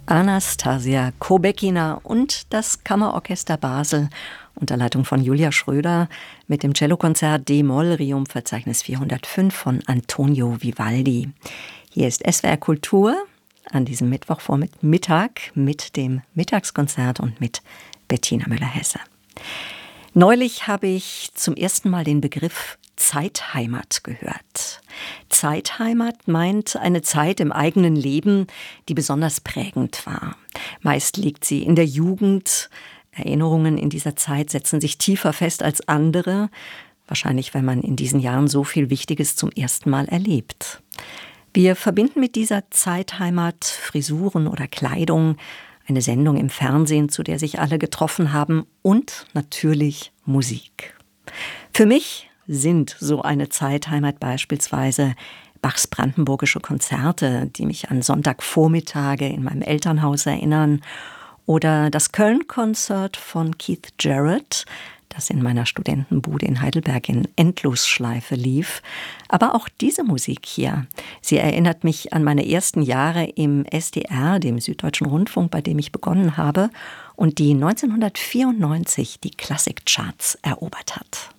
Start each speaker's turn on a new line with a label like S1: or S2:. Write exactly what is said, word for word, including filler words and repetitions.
S1: Anastasia Kobekina und das Kammerorchester Basel unter Leitung von Julia Schröder mit dem Cellokonzert D-Moll Requiem Verzeichnis vierhundertfünf von Antonio Vivaldi. Hier ist S W R Kultur an diesem Mittwochvormittag mit dem Mittagskonzert und mit Bettina Müller-Hesse. Neulich habe ich zum ersten Mal den Begriff Zeitheimat gehört. Zeitheimat meint eine Zeit im eigenen Leben, die besonders prägend war. Meist liegt sie in der Jugend. Erinnerungen in dieser Zeit setzen sich tiefer fest als andere. Wahrscheinlich, weil man in diesen Jahren so viel Wichtiges zum ersten Mal erlebt. Wir verbinden mit dieser Zeitheimat Frisuren oder Kleidung, eine Sendung im Fernsehen, zu der sich alle getroffen haben, und natürlich Musik. Für mich sind so eine Zeitheimat beispielsweise Bachs brandenburgische Konzerte, die mich an Sonntagvormittage in meinem Elternhaus erinnern, oder das Köln-Konzert von Keith Jarrett, das in meiner Studentenbude in Heidelberg in Endlosschleife lief. Aber auch diese Musik hier, sie erinnert mich an meine ersten Jahre im S D R, dem Süddeutschen Rundfunk, bei dem ich begonnen habe und die neunzehnhundertvierundneunzig die Klassikcharts erobert hat.